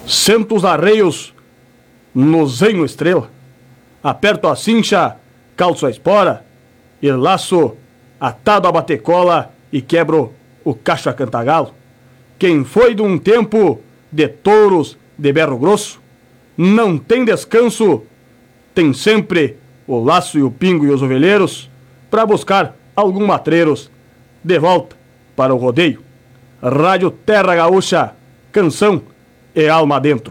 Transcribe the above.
Sento os arreios no zenho estrela, aperto a cincha, calço a espora, e laço atado a batecola e quebro o cacho a cantagalo. Quem foi de um tempo de touros de berro grosso, não tem descanso, tem sempre o laço e o pingo e os ovelheiros para buscar algum matreiros de volta para o rodeio. Rádio Terra Gaúcha, canção e alma dentro.